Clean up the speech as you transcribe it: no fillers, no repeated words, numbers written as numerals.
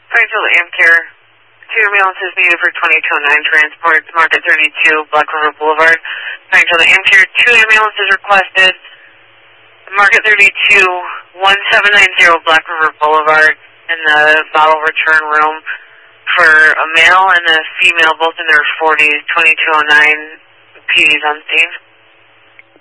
Springfield Amcare. 2 ambulances needed for 2209 transport to Market 32, Black River Boulevard. Springfield Amcare, 2 ambulances requested. Market 32, 1790 Black River Boulevard in the bottle return room for a male and a female, both in their 40s, 2209 PDs on scene.